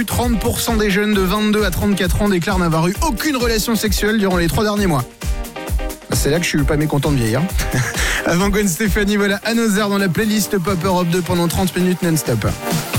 30% des jeunes de 22 à 34 ans déclarent n'avoir eu aucune relation sexuelle durant les 3 derniers mois. C'est là que je suis pas mécontent de vieillir. Avant Gwen Stefani, voilà Another dans la playlist Pop Europe 2 pendant 30 minutes non-stop.